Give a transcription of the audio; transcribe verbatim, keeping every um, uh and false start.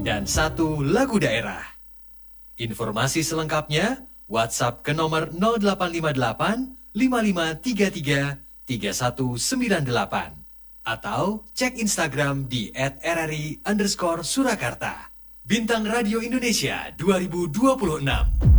dan satu lagu daerah. Informasi selengkapnya WhatsApp ke nomor nol delapan lima delapan lima lima tiga tiga tiga satu sembilan delapan atau cek Instagram di et r r i underscore Surakarta. Bintang Radio Indonesia dua ribu dua puluh enam.